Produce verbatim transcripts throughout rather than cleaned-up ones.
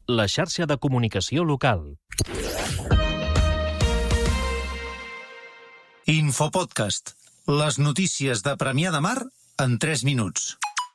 la xarxa de comunicació local. Infopodcast. Les notícies de Premià de Mar en tres minuts.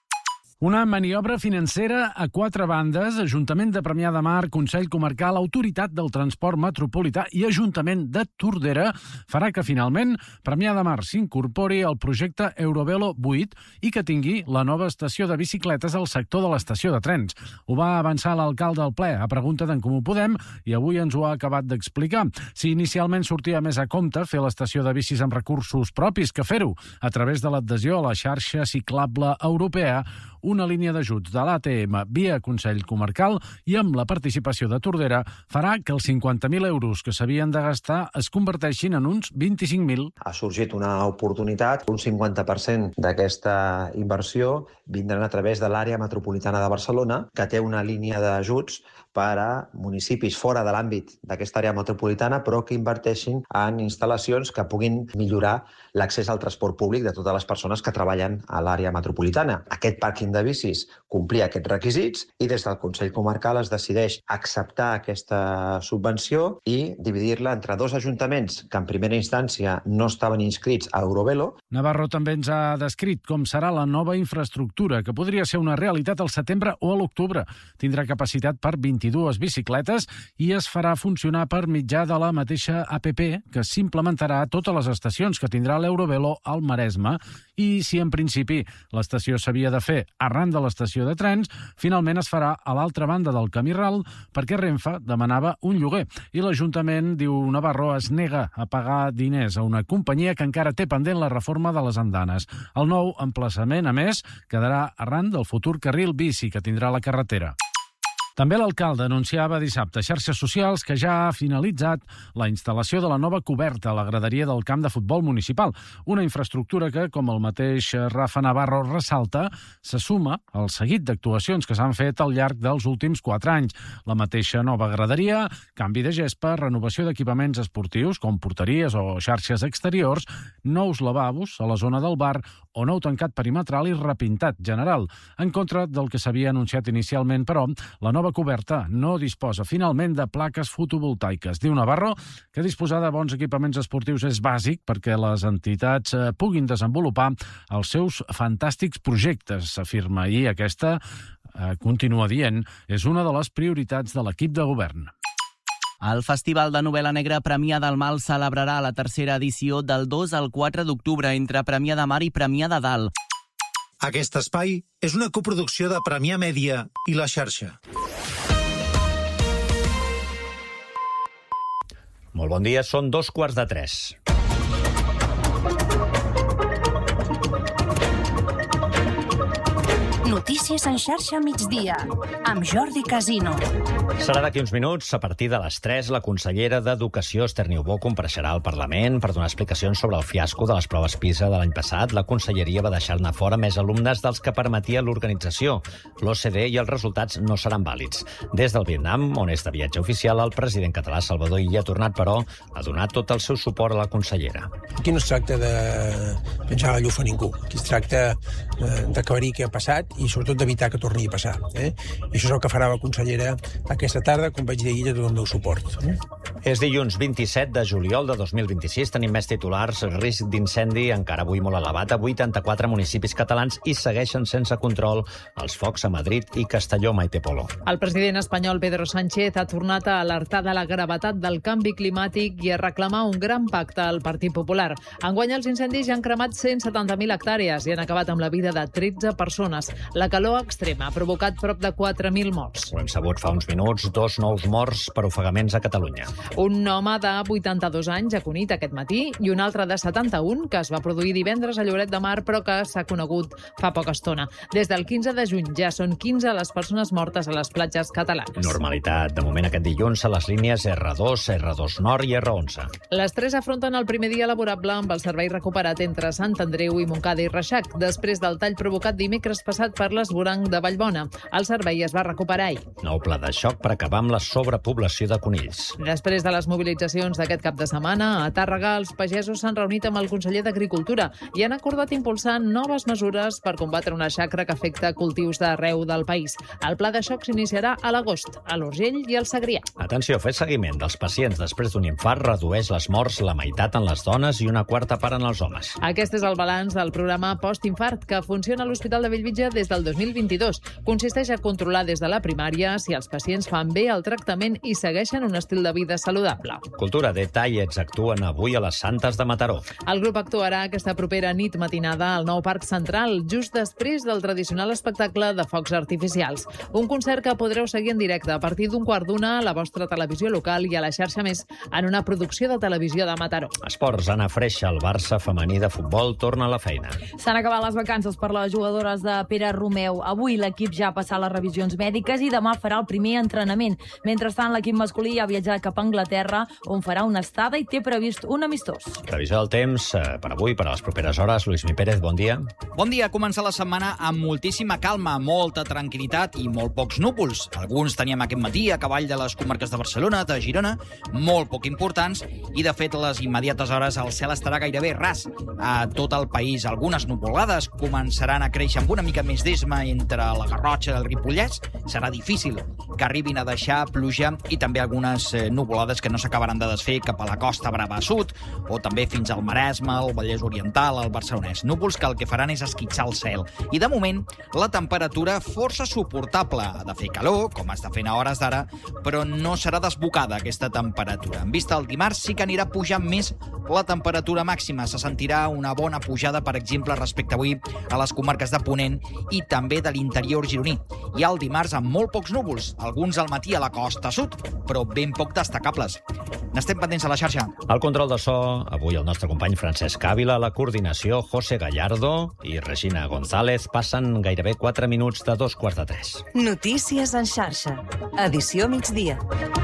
Una maniobra financera a quatre bandes, Ajuntament de Premià de Mar, Consell Comarcal, Autoritat del Transport Metropolità i Ajuntament de Tordera, farà que finalment Premià de Mar s'incorpori al projecte Eurovelo vuit i que tingui la nova estació de bicicletes al sector de l'estació de trens. Ho va avançar l'alcalde al ple a pregunta d'en Comú Podem i avui ens ho ha acabat d'explicar. Si inicialment sortia més a compte fer l'estació de bicis amb recursos propis que fer-ho a través de l'adhesió a la xarxa ciclable europea, una línia d'ajuts de l'A T M via Consell Comarcal i amb la participació de Tordera farà que els cinquanta mil euros que s'havien de gastar es converteixin en uns vint-i-cinc mil. Ha sorgit una oportunitat. Un cinquanta per cent d'aquesta inversió vindran a través de l'àrea metropolitana de Barcelona, que té una línia d'ajuts per a municipis fora de l'àmbit d'aquesta àrea metropolitana, però que inverteixin en instal·lacions que puguin millorar l'accés al transport públic de totes les persones que treballen a l'àrea metropolitana. Aquest pàrquing de bicis complia aquests requisits i des del Consell Comarcal es decideix acceptar aquesta subvenció i dividir-la entre dos ajuntaments que en primera instància no estaven inscrits a Eurovelo. Navarro també ens ha descrit com serà la nova infraestructura, que podria ser una realitat al setembre o a l'octubre. Tindrà capacitat per vint-i-dues bicicletes i es farà funcionar per mitjà de la mateixa A P P que s'implementarà a totes les estacions que tindrà l'Eurovelo al Maresme. I si en principi l'estació s'havia de fer arran de l'estació de trens, finalment es farà a l'altra banda del camí ral perquè Renfe demanava un lloguer. I l'Ajuntament, diu Navarro, es nega a pagar diners a una companyia que encara té pendent la reforma de les andanes. El nou emplaçament, a més, quedarà arran del futur carril bici que tindrà la carretera. També l'alcalde anunciava dissabte a xarxes socials que ja ha finalitzat la instal·lació de la nova coberta a la graderia del camp de futbol municipal, una infraestructura que, com el mateix Rafa Navarro ressalta, se suma al seguit d'actuacions que s'han fet al llarg dels últims quatre anys. La mateixa nova graderia, canvi de gespa, renovació d'equipaments esportius com porteries o xarxes exteriors, nous lavabos a la zona del bar o nou tancat perimetral i repintat general. En contra del que s'havia anunciat inicialment, però, la nova La nova coberta no disposa finalment de plaques fotovoltaiques. Diu Navarro que disposar de bons equipaments esportius és bàsic perquè les entitats puguin desenvolupar els seus fantàstics projectes, s'afirma, i aquesta, eh, continua dient, és una de les prioritats de l'equip de govern. El Festival de Novel·la Negra Premià del Mal celebrarà la tercera edició del dos al quatre d'octubre entre Premià de Mar i Premià de Dalt. Aquest espai és una coproducció de Premià Mèdia i La Xarxa. Molt bon dia, són dos quarts de tres. Notícies en xarxa migdia, amb Jordi Casino. Serà d'aquí uns minuts, a partir de les tres, la consellera d'Educació, Esther Niubó, compareixerà al Parlament per donar explicacions sobre el fiasco de les proves PISA de l'any passat. La conselleria va deixar-ne fora més alumnes dels que permetia l'organització. L'O C D i els resultats no seran vàlids. Des del Vietnam, on és de viatge oficial, el president català Salvador Illa ha tornat, però, a donar tot el seu suport a la consellera. Aquí no es tracta de penjar la llufa a ningú. Aquí es tracta d'aclarir què ha passat i sobretot d'evitar que torni a passar. Eh? I això és el que farà la consellera aquesta tarda, com vaig dir ahir, tot el meu suport. Eh? És dilluns vint-i-set de juliol de dos mil vint-i-sis. Tenim més titulars. Risc d'incendi encara avui molt elevat a vuitanta-quatre municipis catalans i segueixen sense control els focs a Madrid i Castelló. Maite Polo. El president espanyol Pedro Sánchez ha tornat a alertar de la gravetat del canvi climàtic i a reclamar un gran pacte al Partit Popular. Enguany els incendis ja han cremat cent setanta mil hectàrees i han acabat amb la vida de tretze persones. La calor extrema ha provocat prop de quatre mil morts. Ho hem sabut fa uns minuts, dos nous morts per ofegaments a Catalunya. Un home de vuitanta-dos anys a Cunit aquest matí i un altre de setanta-un que es va produir divendres a Lloret de Mar però que s'ha conegut fa poca estona. Des del quinze de juny ja són quinze les persones mortes a les platges catalanes. Normalitat, de moment aquest dilluns, a les línies erre dos, erre dos Nord i erre onze. Les tres afronten el primer dia laborable amb el servei recuperat entre Sant Andreu i Montcada i Reixac, després del tall provocat dimecres passat per l'esvoranc de Vallbona. El servei es va recuperar ahir. Nou pla de xoc per acabar amb la sobrepoblació de conills. Després Després de les mobilitzacions d'aquest cap de setmana, a Tàrrega els pagesos s'han reunit amb el conseller d'Agricultura i han acordat impulsar noves mesures per combatre una xacra que afecta cultius d'arreu del país. El pla de xoc s'iniciarà a l'agost, a l'Urgell i al Segrià. Atenció, fer seguiment dels pacients després d'un infart redueix les morts la meitat en les dones i una quarta part en els homes. Aquest és el balanç del programa Postinfart, que funciona a l'Hospital de Bellvitge des del dos mil vint-i-dos. Consisteix a controlar des de la primària si els pacients fan bé el tractament i segueixen un estil de vida saludable. Cultura de Tallets actuen avui a les Santes de Mataró. El grup actuarà aquesta propera nit matinada al nou Parc Central, just després del tradicional espectacle de focs artificials. Un concert que podreu seguir en directe a partir d'un quart d'una a la vostra televisió local i a la xarxa Més en una producció de televisió de Mataró. Esports, Anna Freixa, el Barça femení de futbol torna a la feina. S'han acabat les vacances per les jugadores de Pere Romeu. Avui l'equip ja ha passat les revisions mèdiques i demà farà el primer entrenament. Mentrestant, l'equip masculí ha viatjat cap a Anglaterra, on farà una estada i té previst un amistós. Previsió del temps eh, per avui, per a les properes hores. Lluís Mi Pérez, bon dia. Bon dia. Comença la setmana amb moltíssima calma, molta tranquil·litat i molt pocs núvols. Alguns teníem aquest matí a cavall de les comarques de Barcelona, de Girona, molt poc importants, i de fet a les immediates hores el cel estarà gairebé ras a tot el país. Algunes nuvolades començaran a créixer amb una mica més d'esma entre la Garrotxa i el Ripollès. Serà difícil que arribin a deixar pluja i també algunes nuvolades que no s'acabaran de desfer cap a la Costa Brava Sud o també fins al Maresme, al Vallès Oriental, al Barcelonès. Núvols que el que faran és esquitxar el cel. I de moment la temperatura força suportable. Ha de fer calor, com està fent a hores d'ara, però no serà desbocada aquesta temperatura. En vista del dimarts sí que anirà pujant més la temperatura màxima. Se sentirà una bona pujada, per exemple, respecte avui a les comarques de Ponent i també de l'interior gironí. Hi ha el dimarts amb molt pocs núvols, alguns al matí a la costa sud, però ben poc destacables. N'estem pendents a la xarxa. El control de so, avui el nostre company Francesc Ávila, la coordinació José Gallardo i Regina González. Passen gairebé quatre minuts de dos quarts de tres. Notícies en xarxa. Edició migdia.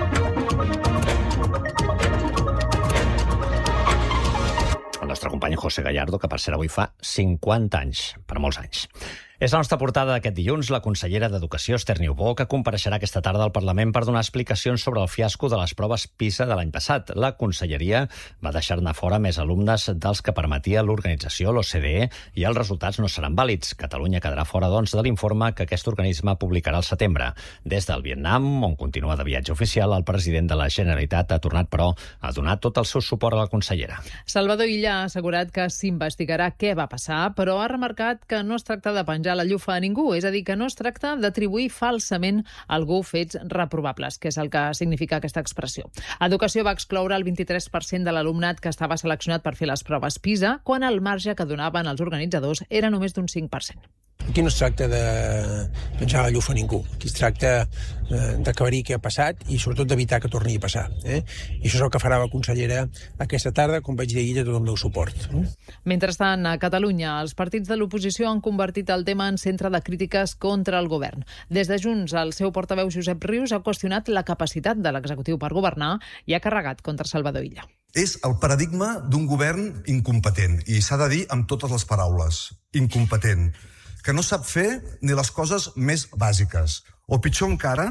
El nostre company José Gallardo, que per cert avui fa cinquanta anys, per molts anys. És la nostra portada d'aquest dilluns, la consellera d'Educació, Esther Niubó, que compareixerà aquesta tarda al Parlament per donar explicacions sobre el fiasco de les proves PISA de l'any passat. La conselleria va deixar-ne fora més alumnes dels que permetia l'organització, l'O C D E, i els resultats no seran vàlids. Catalunya quedarà fora, doncs, de l'informe que aquest organisme publicarà al setembre. Des del Vietnam, on continua de viatge oficial, el president de la Generalitat ha tornat, però, a donar tot el seu suport a la consellera. Salvador Illa ha assegurat que s'investigarà què va passar, però ha remarcat que no es tracta de penjar la llufa a ningú, és a dir, que no es tracta d'atribuir falsament a algú fets reprovables, que és el que significa aquesta expressió. Educació va excloure el vint-i-tres per cent de l'alumnat que estava seleccionat per fer les proves PISA, quan el marge que donaven els organitzadors era només d'un cinc per cent. Aquí no es tracta de penjar la llufa a ningú. Aquí es tracta d'aclarir què ha passat i sobretot d'evitar que torni a passar. Eh? I això és el que farà la consellera aquesta tarda, com vaig dir ahir, de tot el meu suport. Eh? Mentrestant, a Catalunya, els partits de l'oposició han convertit el tema en centre de crítiques contra el govern. Des de Junts, el seu portaveu Josep Rius ha qüestionat la capacitat de l'executiu per governar i ha carregat contra Salvador Illa. És el paradigma d'un govern incompetent, i s'ha de dir amb totes les paraules. Incompetent. Que no sap fer ni les coses més bàsiques, o pitjor encara,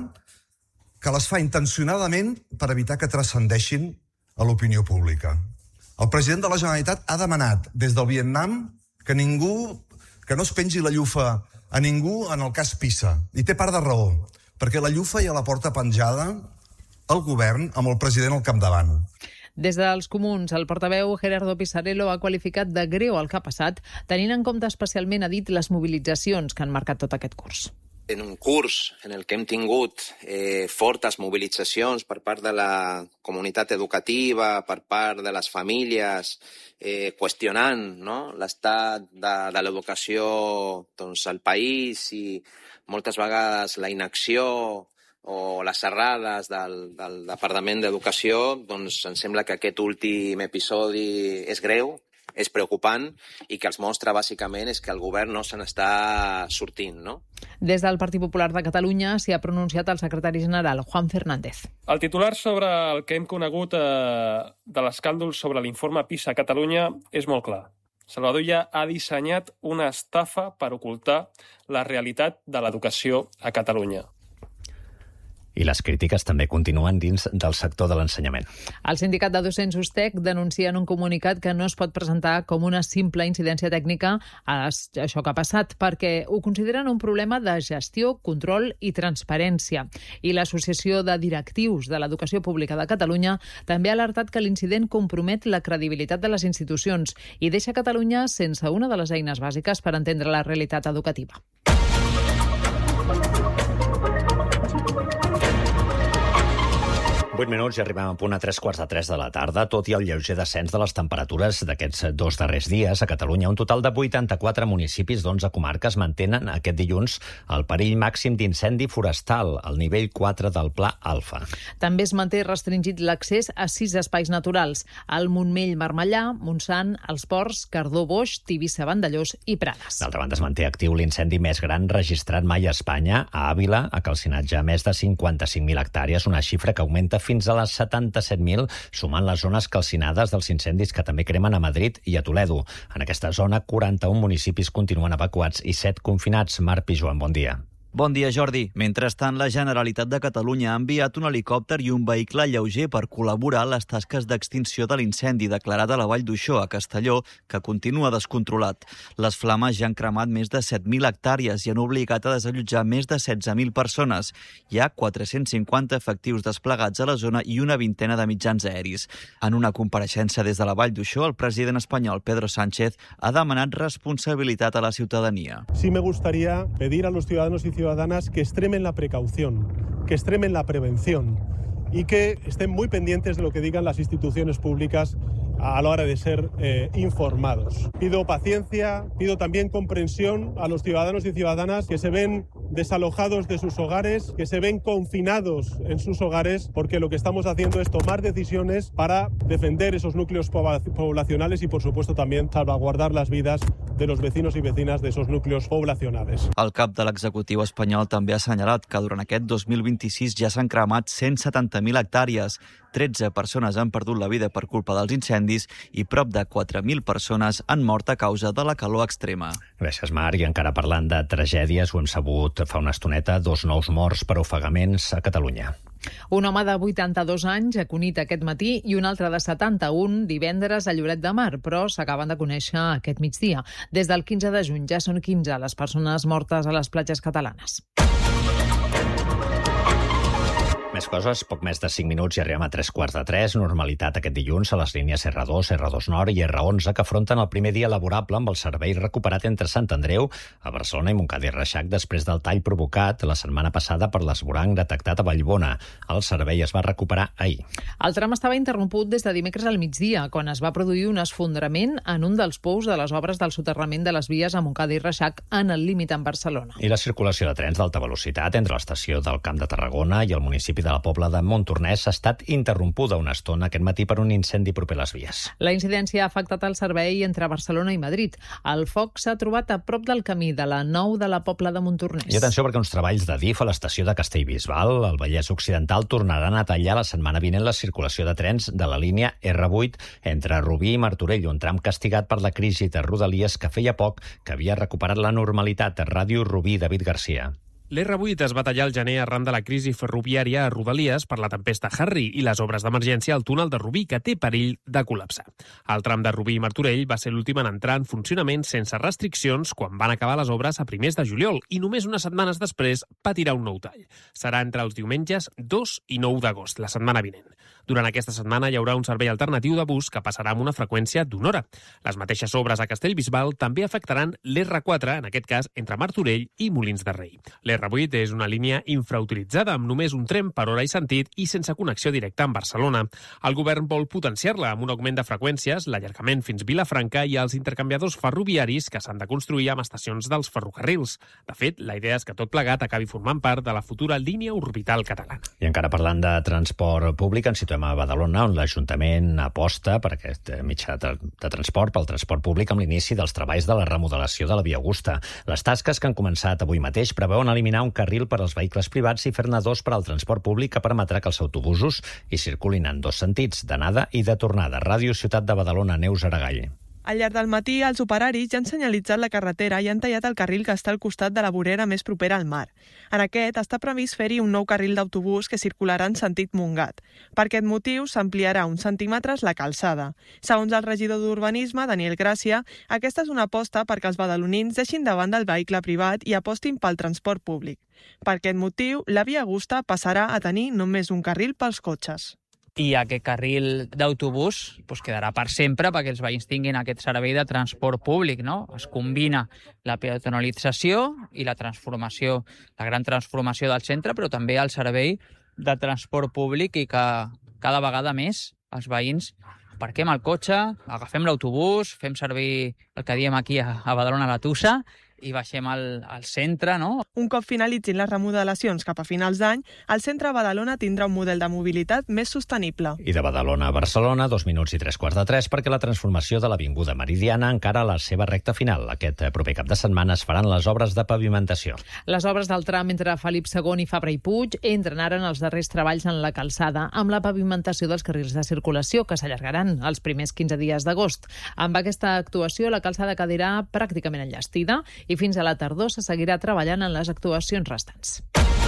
que les fa intencionadament per evitar que transcendeixin a l'opinió pública. El president de la Generalitat ha demanat des del Vietnam que ningú, que no es pengi la llufa a ningú en el cas PISA. I té part de raó, perquè la llufa ja la porta penjada el govern amb el president al capdavant. Des dels Comuns, el portaveu Gerardo Pisarello ha qualificat de greu el que ha passat, tenint en compte especialment, ha dit, les mobilitzacions que han marcat tot aquest curs. En un curs en el que hem tingut eh, fortes mobilitzacions per part de la comunitat educativa, per part de les famílies, eh, qüestionant, no?, l'estat de, de l'educació, doncs, al país, i moltes vegades la inacció o les errades del, del Departament d'Educació, doncs em sembla que aquest últim episodi és greu, és preocupant, i que els mostra bàsicament és que el govern no se n'està sortint, no? Des del Partit Popular de Catalunya s'hi ha pronunciat el secretari general, Juan Fernández. El titular sobre el que hem conegut eh, de l'escàndol sobre l'informe PISA a Catalunya és molt clar. Salvador Illa ha dissenyat una estafa per ocultar la realitat de l'educació a Catalunya. I les crítiques també continuen dins del sector de l'ensenyament. El sindicat de docents USTEC denuncia en un comunicat que no es pot presentar com una simple incidència tècnica a això que ha passat, perquè ho consideren un problema de gestió, control i transparència. I l'Associació de Directius de l'Educació Pública de Catalunya també ha alertat que l'incident compromet la credibilitat de les institucions i deixa Catalunya sense una de les eines bàsiques per entendre la realitat educativa. vuit minuts i arribem a punt a tres quarts de tres de la tarda. Tot i el lleuger descens de les temperatures d'aquests dos darrers dies, a Catalunya un total de vuitanta-quatre municipis d'onze comarques mantenen aquest dilluns el perill màxim d'incendi forestal, al nivell quatre del Pla Alfa. També es manté restringit l'accés a sis espais naturals: el Montmell Marmellà, Montsant, els Ports, Cardó Boix, Tivissa Vandellós i Prades. D'altra banda, es manté actiu l'incendi més gran registrat mai a Espanya. A Àvila ha calcinat ja més de cinquanta-cinc mil hectàrees, una xifra que augmenta fins a les setanta-set mil, sumant les zones calcinades dels incendis que també cremen a Madrid i a Toledo. En aquesta zona, quaranta-un municipis continuen evacuats i set confinats. Marc Pijuan, bon dia. Bon dia, Jordi. Mentrestant, la Generalitat de Catalunya ha enviat un helicòpter i un vehicle lleuger per col·laborar en les tasques d'extinció de l'incendi declarat a la Vall d'Uixó, a Castelló, que continua descontrolat. Les flames ja han cremat més de set mil hectàrees i han obligat a desallotjar més de setze mil persones. Hi ha quatre-cents cinquanta efectius desplegats a la zona i una vintena de mitjans aeris. En una compareixença des de la Vall d'Uixó, el president espanyol Pedro Sánchez ha demanat responsabilitat a la ciutadania. Sí me gustaría pedir a los ciudadanos y ciudadanas que extremen la precaución, que extremen la prevención y que estén muy pendientes de lo que digan las instituciones públicas a la hora de ser eh, informados. Pido paciencia, pido también comprensión a los ciudadanos y ciudadanas que se ven desalojados de sus hogares, que se ven confinados en sus hogares, porque lo que estamos haciendo es tomar decisiones para defender esos núcleos poblacionales y, por supuesto, también salvaguardar las vidas de los vecinos y vecinas de esos núcleos poblacionales. El cap de l'executiu espanyol també ha assenyalat que durant aquest dos mil vint-i-sis ja s'han cremat cent setanta mil hectàrees, tretze persones han perdut la vida per culpa dels incendis i prop de quatre mil persones han mort a causa de la calor extrema. Gràcies, Marc. I encara parlant de tragèdies, ho hem sabut fa una estoneta, dos nous morts per ofegaments a Catalunya. Un home de vuitanta-dos anys a Cunit aquest matí i un altre de setanta-un divendres a Lloret de Mar, però s'acaben de conèixer aquest migdia. Des del quinze de juny ja són quinze les persones mortes a les platges catalanes. Més coses, poc més de cinc minuts i arribem a tres quarts de tres. Normalitat aquest dilluns a les línies erra dos, erra dos Nord i erra onze, que afronten el primer dia laborable amb el servei recuperat entre Sant Andreu, a Barcelona i Montcada i Reixac després del tall provocat la setmana passada per l'esvoranc detectat a Vallbona. El servei es va recuperar ahir. El tram estava interromput des de dimecres al migdia, quan es va produir un esfondrament en un dels pous de les obres del soterrament de les vies a Montcada i Reixac en el límit amb Barcelona. I la circulació de trens d'alta velocitat entre l'estació del Camp de Tarragona i el municipi de la Pobla de Montornès ha estat interrompuda una estona aquest matí per un incendi proper a les vies. La incidència ha afectat el servei entre Barcelona i Madrid. El foc s'ha trobat a prop del camí de la nou de la Pobla de Montornès. I atenció, perquè uns treballs de D I F a l'estació de Castellbisbal, al Vallès Occidental, tornaran a tallar la setmana vinent la circulació de trens de la línia erra vuit entre Rubí i Martorell, un tram castigat per la crisi de Rodalies que feia poc que havia recuperat la normalitat. Ràdio Rubí, David Garcia. L'erra vuit es va tallar al gener arran de la crisi ferroviària a Rodalies per la tempesta Harry i les obres d'emergència al túnel de Rubí, que té perill de col·lapsar. El tram de Rubí i Martorell va ser l'últim en entrar en funcionament sense restriccions quan van acabar les obres a primers de juliol i només unes setmanes després patirà un nou tall. Serà entre els diumenges dos i nou d'agost, la setmana vinent. Durant aquesta setmana hi haurà un servei alternatiu de bus que passarà amb una freqüència d'una hora. Les mateixes obres a Castellbisbal també afectaran l'erra quatre, en aquest cas entre Martorell i Molins de Rei. L'erra vuit és una línia infrautilitzada amb només un tren per hora i sentit i sense connexió directa amb Barcelona. El govern vol potenciar-la amb un augment de freqüències, l'allargament fins Vilafranca i els intercanviadors ferroviaris que s'han de construir amb estacions dels ferrocarrils. De fet, la idea és que tot plegat acabi formant part de la futura línia orbital catalana. I encara parlant de transport públic, ens situem a Badalona, on l'Ajuntament aposta per aquest mitjà de, de transport, pel transport públic, amb l'inici dels treballs de la remodelació de la Via Augusta. Les tasques que han començat avui mateix preveuen eliminar un carril per als vehicles privats i fer-ne dos per al transport públic, que permetrà que els autobusos hi circulin en dos sentits, d'anada i de tornada. Ràdio Ciutat de Badalona, Neus Aragall. Al llarg del matí, els operaris ja han senyalitzat la carretera i han tallat el carril que està al costat de la vorera més propera al mar. En aquest està previst fer-hi un nou carril d'autobús que circularà en sentit Montgat. Per aquest motiu, s'ampliarà uns centímetres la calçada. Segons el regidor d'Urbanisme, Daniel Gràcia, aquesta és una aposta perquè els badalonins deixin de banda el vehicle privat i apostin pel transport públic. Per aquest motiu, la Via Augusta passarà a tenir només un carril pels cotxes. I aquest carril d'autobús pues, quedarà per sempre perquè els veïns tinguin aquest servei de transport públic, no? Es combina la peatonalització i la transformació, la gran transformació del centre, però també el servei de transport públic i que cada vegada més els veïns aparquem el cotxe, agafem l'autobús, fem servir el que diem aquí a, a Badalona la Tussa i baixem al, al centre, no? Un cop finalitzin les remodelacions cap a finals d'any, el centre de Badalona tindrà un model de mobilitat més sostenible. I de Badalona a Barcelona, dos minuts i tres quarts de tres, perquè la transformació de l'Avinguda Meridiana encara a la seva recta final. Aquest proper cap de setmana es faran les obres de pavimentació. Les obres del tram entre Felip segon i Fabra i Puig entren ara en els darrers treballs en la calçada, amb la pavimentació dels carrils de circulació, que s'allargaran els primers quinze dies d'agost. Amb aquesta actuació, la calçada quedarà pràcticament enllestida i fins a la tardor se seguirà treballant en les actuacions restants.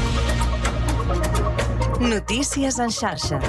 Notícies en xarxa.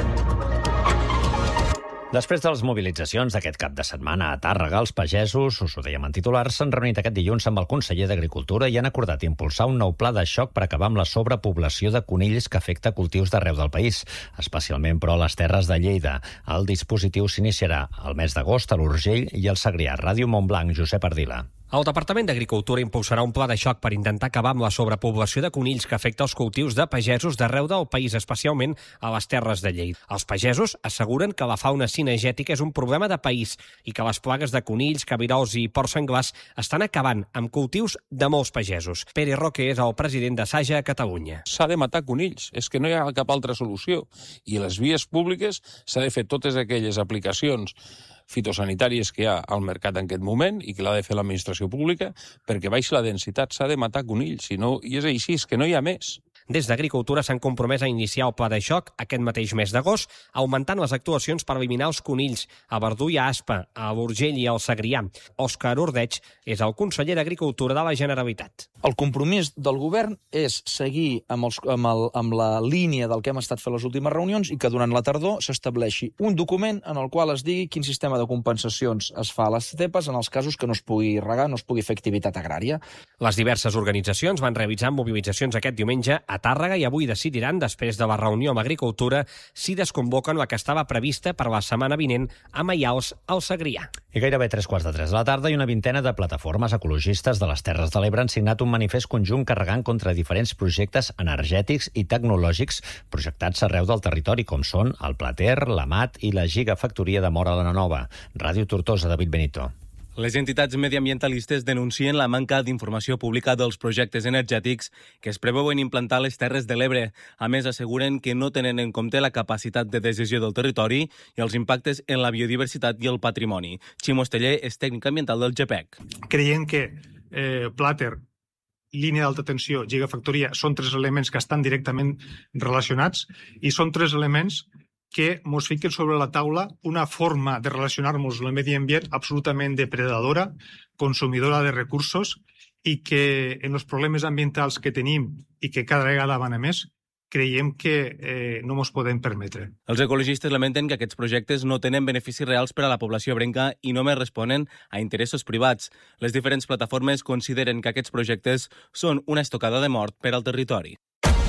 Després de les mobilitzacions d'aquest cap de setmana a Tàrrega, els pagesos, us ho dèiem en titulars, s'han reunit aquest dilluns amb el conseller d'Agricultura i han acordat impulsar un nou pla de xoc per acabar amb la sobrepoblació de conills que afecta cultius d'arreu del país, especialment, però, a les terres de Lleida. El dispositiu s'iniciarà el mes d'agost a l'Urgell i al Segrià. Ràdio Montblanc, Josep Ardila. El Departament d'Agricultura impulsarà un pla de xoc per intentar acabar amb la sobrepoblació de conills que afecta els cultius de pagesos d'arreu del país, especialment a les terres de Lleida. Els pagesos asseguren que la fauna cinegètica és un problema de país i que les plagues de conills, cabirols i porcs senglars estan acabant amb cultius de molts pagesos. Pere Roque és el president de Saja a Catalunya. S'ha de matar conills, és que no hi ha cap altra solució. I a les vies públiques s'ha de fer totes aquelles aplicacions fitosanitàries que hi ha al mercat en aquest moment i que l'ha de fer l'administració pública perquè baixi la densitat, s'ha de matar conills, si no, i és així, és que no hi ha més. Des d'Agricultura s'han compromès a iniciar el pla de xoc aquest mateix mes d'agost, augmentant les actuacions per eliminar els conills a Verdú i a Aspa, a l'Urgell i al Segrià. Òscar Ordeig és el conseller d'Agricultura de la Generalitat. El compromís del govern és seguir amb, els, amb, el, amb la línia del que hem estat fent les últimes reunions i que durant la tardor s'estableixi un document en el qual es digui quin sistema de compensacions es fa a les estepes en els casos que no es pugui regar, no es pugui fer activitat agrària. Les diverses organitzacions van realitzar mobilitzacions aquest diumenge a Tàrrega i avui decidiran, després de la reunió amb Agricultura, si desconvoquen la que estava prevista per la setmana vinent a Maials, al Segrià. I gairebé tres quarts de tres de la tarda i una vintena de plataformes ecologistes de les Terres de l'Ebre han signat un manifest conjunt carregant contra diferents projectes energètics i tecnològics projectats arreu del territori, com són el Plater, l'Amat i la Gigafactoria de Móra la Nova. Ràdio Tortosa, David Benito. Les entitats mediambientalistes denuncien la manca d'informació pública dels projectes energètics que es preveuen implantar a les Terres de l'Ebre. A més, asseguren que no tenen en compte la capacitat de decisió del territori i els impactes en la biodiversitat i el patrimoni. Ximo Esteller és tècnic ambiental del G P E C. Creiem que eh, Plater, línia d'alta tensió, gigafactoria, són tres elements que estan directament relacionats i són tres elements que ens fiquen sobre la taula una forma de relacionar-nos amb el medi ambient absolutament depredadora, consumidora de recursos i que en els problemes ambientals que tenim i que cada vegada van a més, creiem que eh, no ens podem permetre. Els ecologistes lamenten que aquests projectes no tenen beneficis reals per a la població ebrenca i només responen a interessos privats. Les diferents plataformes consideren que aquests projectes són una estocada de mort per al territori.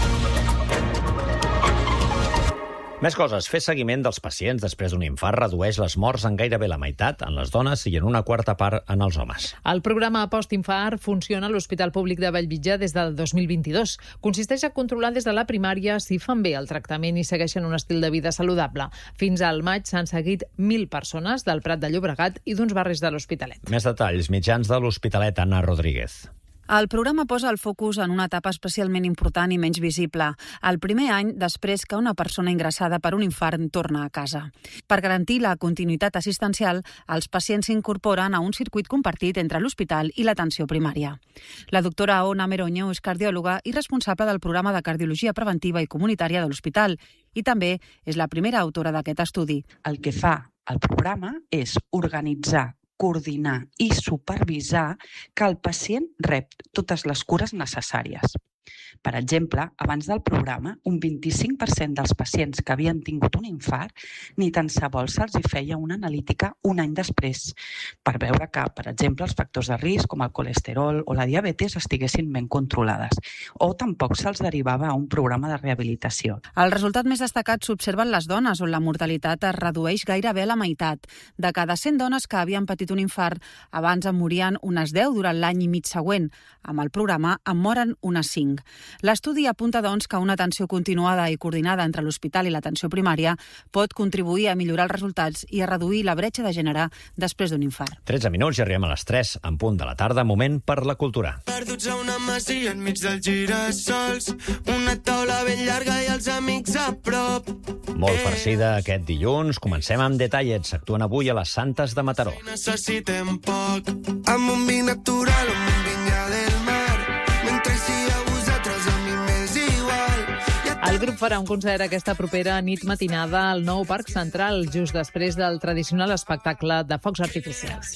Més coses. Fer seguiment dels pacients després d'un infart redueix les morts en gairebé la meitat en les dones i en una quarta part en els homes. El programa Postinfart funciona a l'Hospital Públic de Bellvitge des del dos mil vint-i-dos. Consisteix a controlar des de la primària si fan bé el tractament i segueixen un estil de vida saludable. Fins al maig s'han seguit mil persones del Prat de Llobregat i d'uns barris de l'Hospitalet. Més detalls, mitjans de l'Hospitalet, Anna Rodríguez. El programa posa el focus en una etapa especialment important i menys visible, el primer any després que una persona ingressada per un infart torna a casa. Per garantir la continuïtat assistencial, els pacients s'incorporen a un circuit compartit entre l'hospital i l'atenció primària. La doctora Ona Meroño és cardiòloga i responsable del programa de cardiologia preventiva i comunitària de l'hospital i també és la primera autora d'aquest estudi. El que fa el programa és organitzar coordinar i supervisar que el pacient rep totes les cures necessàries. Per exemple, abans del programa, un vint-i-cinc per cent dels pacients que havien tingut un infart ni tan sols se'ls hi feia una analítica un any després, per veure que, per exemple, els factors de risc, com el colesterol o la diabetes, estiguessin ben controlades, o tampoc se'ls derivava a un programa de rehabilitació. El resultat més destacat s'observa en les dones, on la mortalitat es redueix gairebé a la meitat. De cada cent dones que havien patit un infart, abans en morien unes deu durant l'any i mig següent. Amb el programa en moren unes cinc. L'estudi apunta, doncs, que una atenció continuada i coordinada entre l'hospital i l'atenció primària pot contribuir a millorar els resultats i a reduir la bretxa de gènere després d'un infart. tretze minuts i arribem a les tres, en punt de la tarda, moment per la cultura. Perduts a una masia enmig dels girassols, una taula ben llarga i els amics a prop. Molt farcida aquest dilluns. Comencem amb detallets. Actuen avui a les Santes de Mataró. Necessitem poc, amb un vi natural, amb un vinyà del mar, mentre si a vosaltres a mi m'és igual. El grup farà un concert aquesta propera nit matinada al nou Parc Central, just després del tradicional espectacle de focs artificials.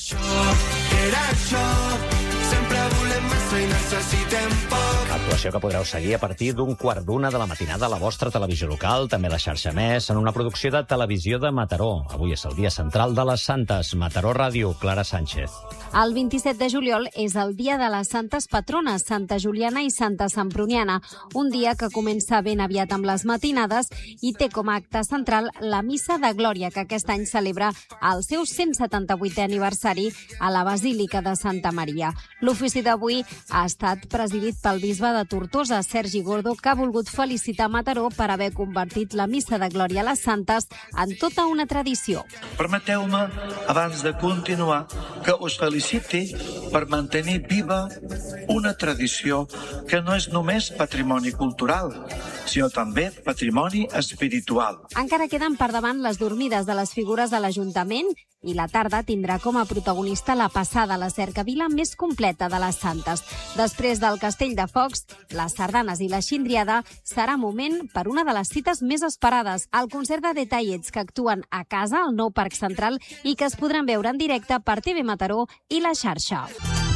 Era això, sempre volem massa i necessitem poc. Actuació que podreu seguir a partir d'un quart d'una de la matinada a la vostra televisió local, també a la xarxa Més, en una producció de Televisió de Mataró. Avui és el dia central de les Santes. Mataró Ràdio, Clara Sánchez. El vint-i-set de juliol és el dia de les santes patrones, Santa Juliana i Santa Semproniana, un dia que comença ben aviat amb les matinades i té com a acte central la Missa de Glòria, que aquest any celebra el seu cent setanta-vuitè aniversari a la Basílica de Santa Maria. L'ofici d'avui ha estat presidit pel bisbe de Tortosa, Sergi Gordo, que ha volgut felicitar Mataró per haver convertit la Missa de Glòria a les Santes en tota una tradició. Permeteu-me, abans de continuar, que us feliciti per mantenir viva una tradició que no és només patrimoni cultural, sinó també patrimoni espiritual. Encara queden per davant les dormides de les figures de l'Ajuntament i la tarda tindrà com a protagonista la passada a la cercavila més completa de les Santes. Després del Castell de Focs, les sardanes i la xindriada serà moment per una de les cites més esperades, el concert de detallets que actuen a casa al nou Parc Central i que es podran veure en directe per T V Mataró i la xarxa.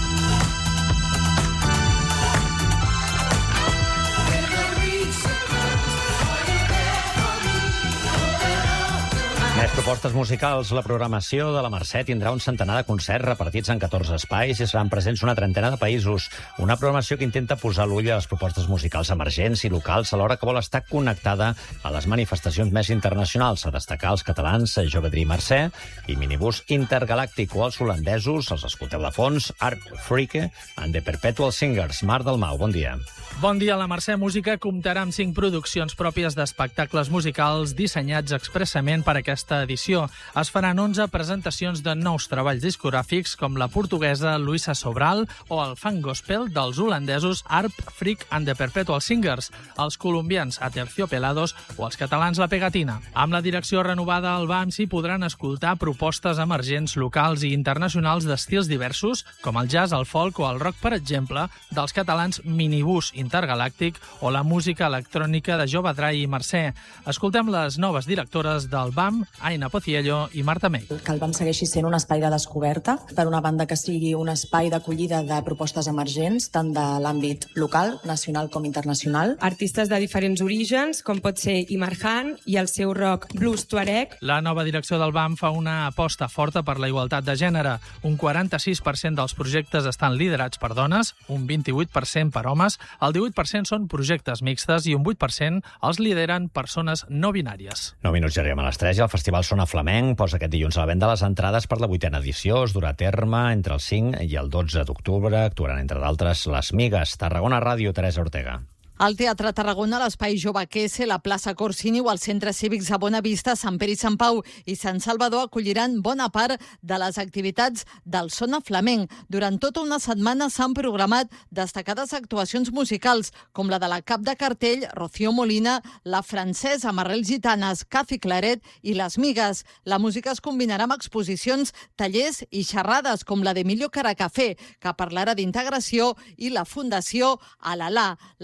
Més propostes musicals. La programació de la Mercè tindrà un centenar de concerts repartits en catorze espais i seran presents una trentena de països. Una programació que intenta posar l'ull a les propostes musicals emergents i locals alhora que vol estar connectada a les manifestacions més internacionals, a destacar els catalans Jove Dri Mercè i Minibús Intergalàctic, o els holandesos, els escolteu de fons, Art Freak and the Perpetual Singers. Mar Dalmau, bon dia. Bon dia. La Mercè Música comptarà amb cinc produccions pròpies d'espectacles musicals dissenyats expressament per aquesta edició. Es faran onze presentacions de nous treballs discogràfics com la portuguesa Luisa Sobral o el funk gospel dels holandesos Art Freak and the Perpetual Singers, els colombians Aterciopelados o els catalans La Pegatina. Amb la direcció renovada al B A M s'hi podran escoltar propostes emergents locals i internacionals d'estils diversos, com el jazz, el folk o el rock, per exemple, dels catalans Minibús Intergalàctic o la música electrònica de Jove Dri Mercè. Escoltem les noves directores del B A M, Aina Pociello i Marta May. Que el B A M segueixi sent un espai de descoberta, per una banda que sigui un espai d'acollida de propostes emergents, tant de l'àmbit local, nacional com internacional. Artistes de diferents orígens, com pot ser Imarhan i el seu rock blues tuareg. La nova direcció del B A M fa una aposta forta per la igualtat de gènere. Un quaranta-sis per cent dels projectes estan liderats per dones, un vint-i-vuit per cent per homes, el divuit per cent són projectes mixtes i un vuit per cent els lideren persones no binàries. nou minuts i arribem a les tres i el Festival Sona Flamenc posa aquest dilluns a la venda les entrades per la vuitena edició. Es durà a terme entre el cinc i el dotze d'octubre. Actuaran, entre d'altres, les Migues. Tarragona Ràdio, Teresa Ortega. Al Teatre Tarragona, l'Espai Jove Quese, la plaça Corsini o els centres cívics a Bona Vista, Sant Pere i Sant Pau i Sant Salvador acolliran bona part de les activitats del Sona Flamenc. Durant tota una setmana s'han programat destacades actuacions musicals, com la de la cap de cartell Rocío Molina, la francesa amb arrels gitanes Cathy Claret i les Migues. La música es combinarà amb exposicions, tallers i xerrades, com la d'Emilio Caracafé, que parlarà d'integració, i la Fundació Alalà. La regidora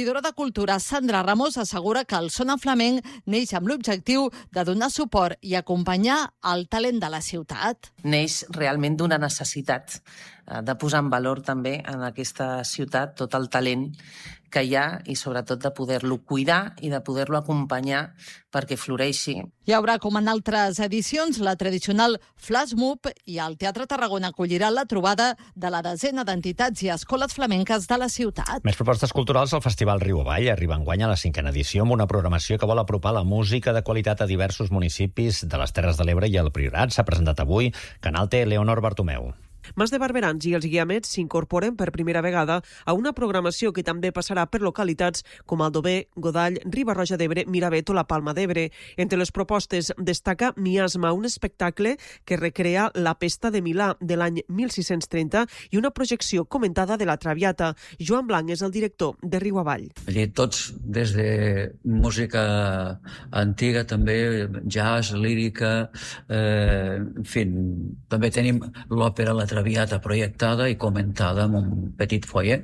regidora de Cultura, Sandra Ramos, assegura que el Sona Flamenc neix amb l'objectiu de donar suport i acompanyar el talent de la ciutat. Neix realment d'una necessitat de posar en valor també en aquesta ciutat tot el talent que hi ha i sobretot de poder-lo cuidar i de poder-lo acompanyar perquè floreixi. Hi haurà, com en altres edicions, la tradicional Flash Mob i el Teatre Tarragona acollirà la trobada de la desena d'entitats i escoles flamenques de la ciutat. Més propostes culturals al Festival Riu Avall arriba enguany a la cinquena edició amb una programació que vol apropar la música de qualitat a diversos municipis de les Terres de l'Ebre i el Priorat. S'ha presentat avui. Canal T, Leonor Bartomeu. Mas de Barberans i els Guiamets s'incorporen per primera vegada a una programació que també passarà per localitats com Aldover, Godall, Riba-roja d'Ebre, Miravet o la Palma d'Ebre. Entre les propostes destaca Miasma, un espectacle que recrea la Pesta de Milà de l'any mil sis-cents trenta i una projecció comentada de la Traviata. Joan Blanc és el director de Riu Avall. Allí tots, des de música antiga, també jazz, lírica, eh, en fi, també tenim l'òpera La Traviata projectada i comentada amb un petit foyer,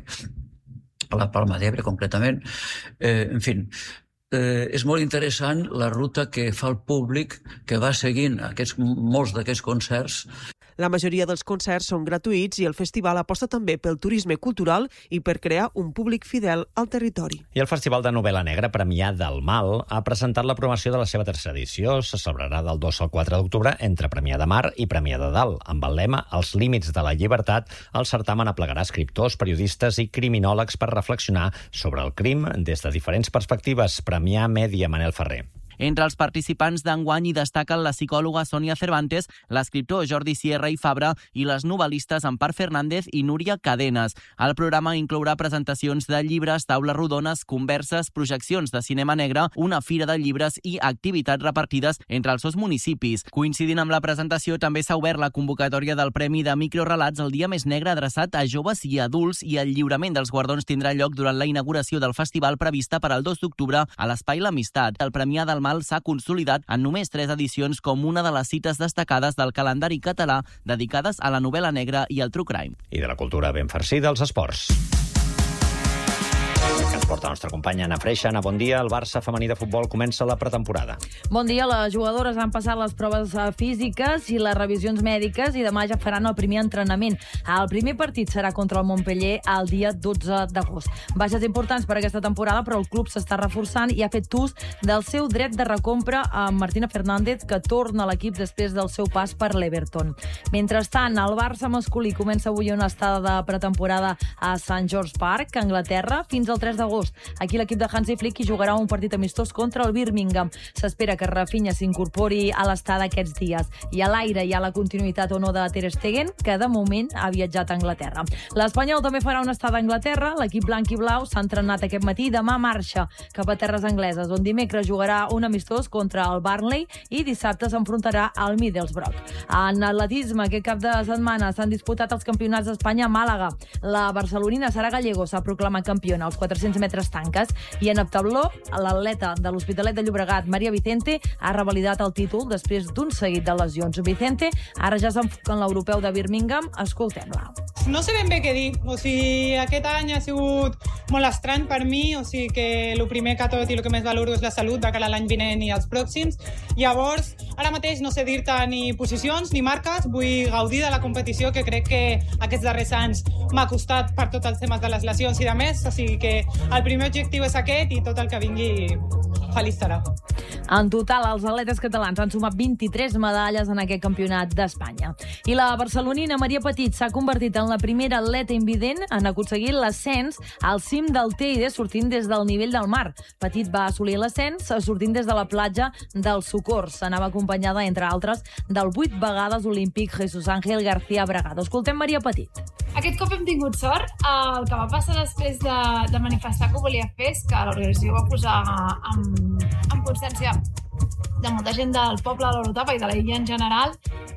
a la Palma d'Ebre concretament. Eh, en fi, eh, és molt interessant la ruta que fa el públic que va seguint aquests, molts d'aquests concerts. La majoria dels concerts són gratuïts i el festival aposta també pel turisme cultural i per crear un públic fidel al territori. I el Festival de Novel·la Negra Premià del Mal ha presentat la promoció de la seva tercera edició. Se celebrarà del dos al quatre d'octubre entre Premià de Mar i Premià de Dalt. Amb el lema Els límits de la llibertat, el certamen aplegarà escriptors, periodistes i criminòlegs per reflexionar sobre el crim des de diferents perspectives. Premià Mèdia, Manel Ferrer. Entre els participants d'enguany hi destaquen la psicòloga Sònia Cervantes, l'escriptor Jordi Sierra i Fabra i les novel·listes Ampar Fernández i Núria Cadenes. El programa inclourà presentacions de llibres, taules rodones, converses, projeccions de cinema negre, una fira de llibres i activitats repartides entre els dos municipis. Coincidint amb la presentació, també s'ha obert la convocatòria del Premi de Microrelats el dia més negre adreçat a joves i adults i el lliurament dels guardons tindrà lloc durant la inauguració del festival prevista per al dos d'octubre a l'Espai L'Amistat. El Premià del Mal s'ha consolidat en només tres edicions com una de les cites destacades del calendari català dedicades a la novel·la negra i al true crime. I de la cultura ben farcida als esports. Que ens porta la nostra companya Anna Freixa. Anna, bon dia. El Barça femení de futbol comença la pretemporada. Bon dia. Les jugadores han passat les proves físiques i les revisions mèdiques i demà ja faran el primer entrenament. El primer partit serà contra el Montpellier el dia dotze d'agost. Baixes importants per aquesta temporada, però el club s'està reforçant i ha fet ús del seu dret de recompra amb Martina Fernández, que torna a l'equip després del seu pas per l'Everton. Mentrestant, el Barça masculí comença avui una estada de pretemporada a Saint George Park, a Anglaterra, fins al tres d'agost. Aquí l'equip de Hansi Flick hi jugarà un partit amistós contra el Birmingham. S'espera que Rafinha s'incorpori a l'estada aquests dies. I a l'aire hi ha la continuïtat o no de Ter Stegen, que de moment ha viatjat a Anglaterra. L'Espanyol també farà una estada a Anglaterra. L'equip blanc i blau s'ha entrenat aquest matí. Demà marxa cap a terres angleses, on dimecres jugarà un amistós contra el Burnley i dissabte s'enfrontarà al Middlesbrough. En atletisme, aquest cap de setmana s'han disputat els campionats d'Espanya a Màlaga. La barcelonina Sara Gallego s'ha proclamat campiona als quatre-cents metres tanques i en heptatló l'atleta de l'Hospitalet de Llobregat, Maria Vicente, ha revalidat el títol després d'un seguit de lesions. Vicente ara ja s'enfoca en l'europeu de Birmingham. Escoltem-la. No sé ben bé què dir. O sigui, aquest any ha sigut molt estrany per mi, o sigui que el primer que tot i el que més valoro és la salut de cara a l'any vinent i els pròxims. Llavors, ara mateix no sé dir-te ni posicions ni marques, vull gaudir de la competició, que crec que aquests darrers anys m'ha costat per tots els temes de les lesions i de més, o sigui que el primer objectiu és aquest i tot el que vingui feliç serà. En total, els atletes catalans han sumat vint-i-tres medalles en aquest campionat d'Espanya. I la barcelonina Maria Petit s'ha convertit en la primera atleta invident en aconseguir l'ascens al cim del Teide sortint des del nivell del mar. Petit va assolir l'ascens sortint des de la platja del Socors. S'anava acompanyada, entre altres, del vuit vegades olímpic Jesús Ángel García Bragado. Escoltem Maria Petit. Aquest cop hem tingut sort. El que va passar després de, de manifestar que ho volia fer és que l'organització va posar en, en consciència de molta gent del poble de l'Orotava i de la illa en general,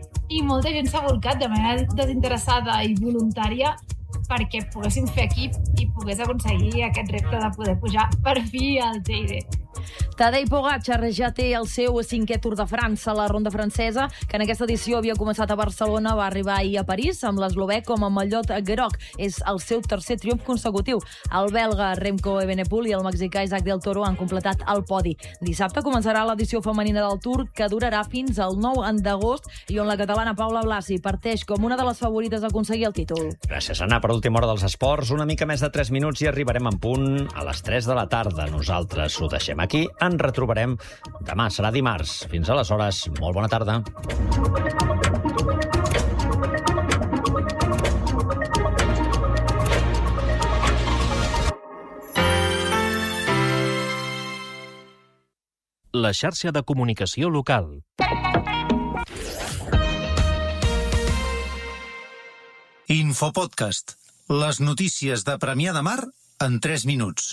i molta gent s'ha volcat de manera desinteressada i voluntària perquè poguéssim fer equip i pogués aconseguir aquest repte de poder pujar per fi al Teide. Tadej Pogačar ja té el seu cinquè Tour de França, la ronda francesa, que en aquesta edició havia començat a Barcelona, va arribar ahir a París, amb l'eslovè com a mallot groc. És el seu tercer triomf consecutiu. El belga Remco Evenepoel i el mexicà Isaac Del Toro han completat el podi. Dissabte començarà l'edició femenina del Tour, que durarà fins al nou d'agost i on la catalana Paula Blasi parteix com una de les favorites a aconseguir el títol. Gràcies, Anna. Per última hora dels esports, una mica més de tres minuts i arribarem en punt a les tres de la tarda. Nosaltres ho deixem aquí. Ens retrobarem demà, serà dimarts. Fins aleshores, molt bona tarda. La xarxa de comunicació local. Infopodcast. Les notícies de Premià de Mar en tres minuts.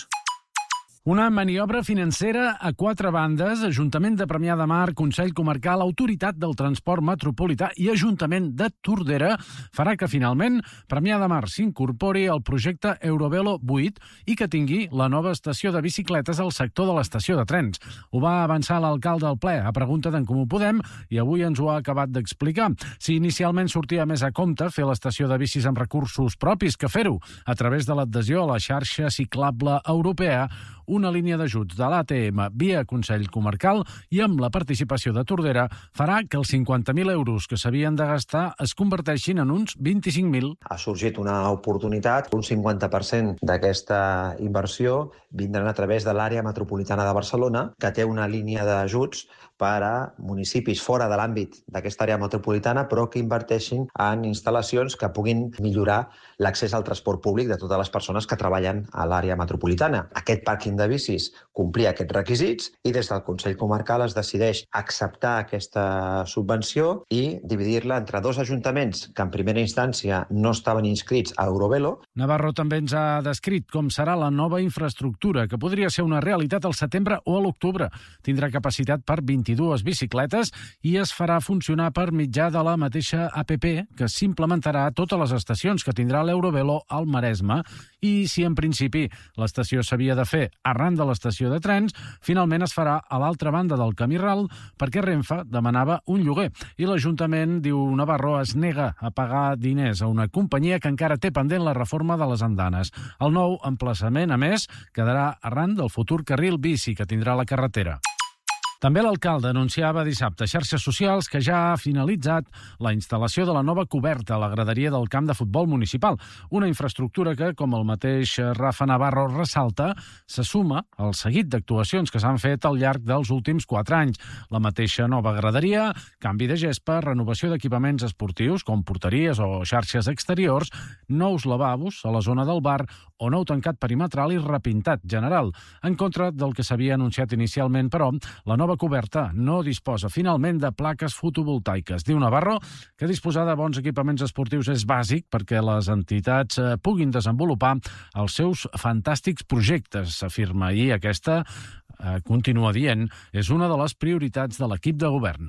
Una maniobra financera a quatre bandes, Ajuntament de Premià de Mar, Consell Comarcal, Autoritat del Transport Metropolità i Ajuntament de Tordera, farà que finalment Premià de Mar s'incorpori al projecte Eurovelo vuit i que tingui la nova estació de bicicletes al sector de l'estació de trens. Ho va avançar l'alcalde al ple a pregunta d'en Comú Podem i avui ens ho ha acabat d'explicar. Si inicialment sortia més a compte fer l'estació de bicis amb recursos propis que fer-ho a través de l'adhesió a la xarxa ciclable europea, una línia d'ajuts de l'A T M via Consell Comarcal i amb la participació de Tordera farà que els cinquanta mil euros que s'havien de gastar es converteixin en uns vint-i-cinc mil. Ha sorgit una oportunitat. Un cinquanta per cent d'aquesta inversió vindran a través de l'àrea metropolitana de Barcelona, que té una línia d'ajuts per a municipis fora de l'àmbit d'aquesta àrea metropolitana, però que inverteixin en instal·lacions que puguin millorar l'accés al transport públic de totes les persones que treballen a l'àrea metropolitana. Aquest pàrquing de bicis complia aquests requisits i des del Consell Comarcal es decideix acceptar aquesta subvenció i dividir-la entre dos ajuntaments que en primera instància no estaven inscrits a Eurovelo. Navarro també ens ha descrit com serà la nova infraestructura, que podria ser una realitat al setembre o a l'octubre. Tindrà capacitat per vint-i-dues bicicletes i es farà funcionar per mitjà de la mateixa A P P que s'implementarà a totes les estacions que tindrà l'Eurovelo al Maresme. I si en principi l'estació s'havia de fer arran de l'estació de trens, finalment es farà a l'altra banda del camí ral perquè Renfe demanava un lloguer. I l'Ajuntament, diu Navarro, es nega a pagar diners a una companyia que encara té pendent la reforma de les andanes. El nou emplaçament, a més, quedarà arran del futur carril bici que tindrà la carretera. També l'alcalde anunciava dissabte a xarxes socials que ja ha finalitzat la instal·lació de la nova coberta a la graderia del camp de futbol municipal, una infraestructura que, com el mateix Rafa Navarro ressalta, se suma al seguit d'actuacions que s'han fet al llarg dels últims quatre anys. La mateixa nova graderia, canvi de gespa, renovació d'equipaments esportius com porteries o xarxes exteriors, nous lavabos a la zona del bar o nou tancat perimetral i repintat general. En contra del que s'havia anunciat inicialment, però, la nova coberta no disposa finalment de plaques fotovoltaiques. Diu Navarro que disposar de bons equipaments esportius és bàsic perquè les entitats puguin desenvolupar els seus fantàstics projectes, afirma, i aquesta, eh, continua dient, és una de les prioritats de l'equip de govern.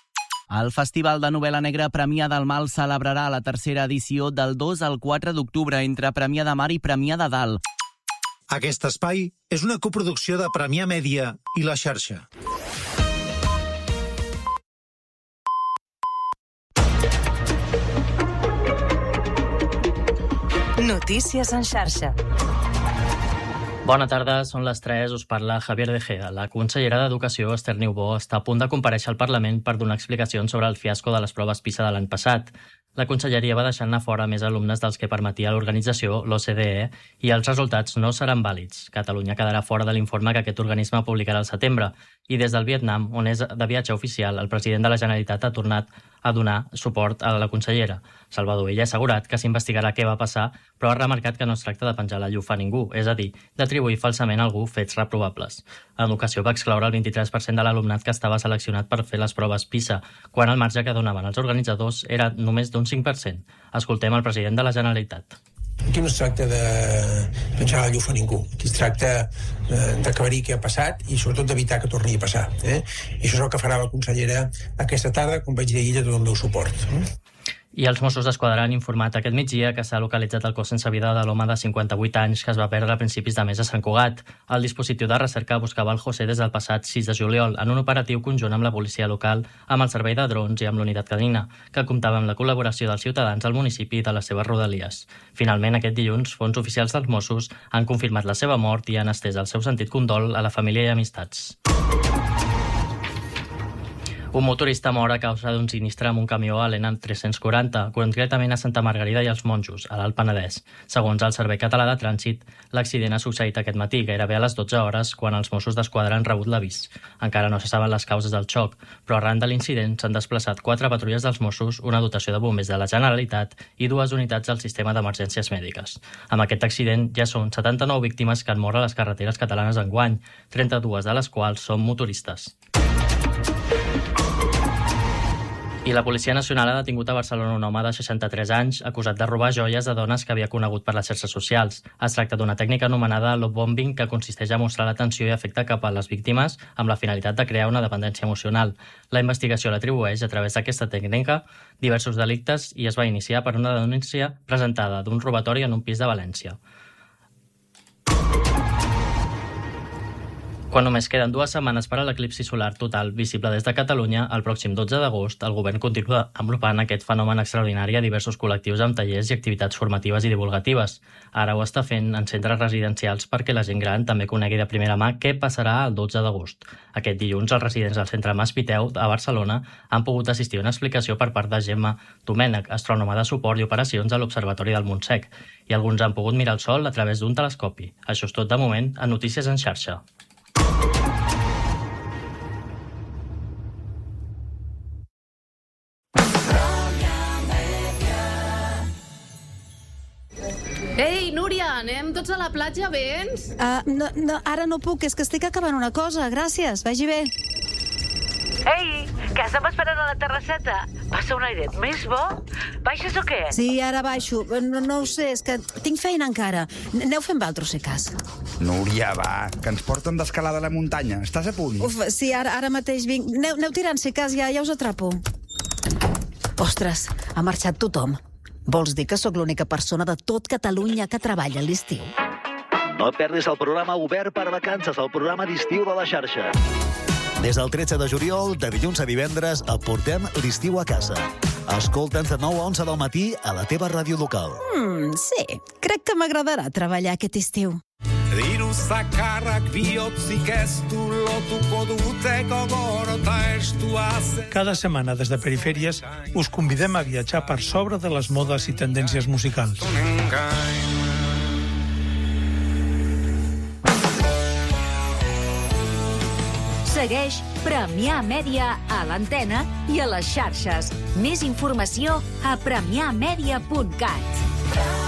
El Festival de Novel·la Negra Premià del Mal celebrarà la tercera edició del dos al quatre d'octubre entre Premià de Mar i Premià de Dalt. Aquest espai és una coproducció de Premià Mèdia i La Xarxa. Notícies en xarxa. Bona tarda, són les tres, us parla Javier De Gea. La consellera d'Educació, Esther Niubó, està a punt de comparèixer al Parlament per donar explicacions sobre el fiasco de les proves PISA de l'any passat. La conselleria va deixar anar fora més alumnes dels que permetia l'organització, l'O C D E, i els resultats no seran vàlids. Catalunya quedarà fora de l'informe que aquest organisme publicarà al setembre. I des del Vietnam, on és de viatge oficial, el president de la Generalitat ha tornat a donar suport a la consellera. Salvador Illa ha assegurat que s'investigarà què va passar, però ha remarcat que no es tracta de penjar la llufa a ningú, és a dir, d'atribuir falsament a algú fets reprovables. Educació va excloure el vint-i-tres per cent de l'alumnat que estava seleccionat per fer les proves PISA, quan el marge que donaven els organitzadors era només d'un cinc per cent. Escoltem el president de la Generalitat. Aquí no es tracta de penjar la llufa a ningú. Aquí es tracta d'aclarir què ha passat i sobretot d'evitar que torni a passar. Eh? I això és el que farà la consellera aquesta tarda, com vaig dir a ella, tot el meu suport. Eh? I els Mossos d'Esquadra han informat aquest migdia que s'ha localitzat el cos sense vida de l'home de cinquanta-vuit anys que es va perdre a principis de mes a Sant Cugat. El dispositiu de recerca buscava el José des del passat sis de juliol en un operatiu conjunt amb la policia local, amb el servei de drons i amb l'unitat canina, que comptava amb la col·laboració dels ciutadans al municipi i de les seves rodalies. Finalment, aquest dilluns, fons oficials dels Mossos han confirmat la seva mort i han estès el seu sentit condol a la família i amistats. Un motorista mor a causa d'un sinistre amb un camió a l'E N tres-cents quaranta, concretament a Santa Margarida i els Monjos, a l'Alt Penedès. Segons el Servei Català de Trànsit, l'accident ha succeït aquest matí, gairebé a les dotze hores, quan els Mossos d'Esquadra han rebut l'avís. Encara no se saben les causes del xoc, però arran de l'incident s'han desplaçat quatre patrulles dels Mossos, una dotació de bombers de la Generalitat i dues unitats del sistema d'emergències mèdiques. Amb aquest accident ja són setanta-nou víctimes que han mort a les carreteres catalanes enguany, trenta-dues de les quals són motoristes. I la Policia Nacional ha detingut a Barcelona un home de seixanta-tres anys acusat de robar joies de dones que havia conegut per les xarxes socials. Es tracta d'una tècnica anomenada love bombing que consisteix a mostrar l'atenció i afecte cap a les víctimes amb la finalitat de crear una dependència emocional. La investigació l'atribueix a través d'aquesta tècnica diversos delictes i es va iniciar per una denúncia presentada d'un robatori en un pis de València. Quan només queden dues setmanes per a l'eclipsi solar total visible des de Catalunya, el pròxim dotze d'agost, el govern continua envelopant aquest fenomen extraordinari a diversos col·lectius amb tallers i activitats formatives i divulgatives. Ara ho està fent en centres residencials perquè la gent gran també conegui de primera mà què passarà el dotze d'agost. Aquest dilluns, els residents del centre Mas Piteu, a Barcelona, han pogut assistir a una explicació per part de Gemma Domènech, astrònoma de suport i operacions a l'Observatori del Montsec, i alguns han pogut mirar el sol a través d'un telescopi. Això és tot de moment a Notícies en xarxa. Ei, Núria, anem tots a la platja, vens? Uh, no, no, ara no puc, és que estic acabant una cosa. Gràcies, vagi bé. Ei, que estem esperant a la terrasseta. Passa un airet més bo? Baixes o què? Sí, ara baixo. No, no ho sé, és que tinc feina encara. Aneu fent valtros, si cas. Núria, va, que ens porten d'escalada a la muntanya. Estàs a punt? Uf, sí, ara, ara mateix vinc. Aneu, aneu tirant, si cas, ja, ja us atrapo. Ostres, ha marxat tothom. Vols dir que sóc l'única persona de tot Catalunya que treballa a l'estiu? No et perdis el programa Obert per Vacances, el programa d'estiu de la xarxa. Des del tretze de juliol, de dilluns a divendres, et portem l'estiu a casa. Escolta'ns de nou a onze del matí a la teva ràdio local. Mm, sí, crec que m'agradarà treballar aquest estiu. Diru zakarrak bihotzik ez du lotuko dute gogorota estua zen. Cada setmana des de Perifèries us convidem a viatjar per sobre de les modes i tendències musicals. Segueix Premià Mèdia a l'antena i a les xarxes. Més informació a premià media punt cat.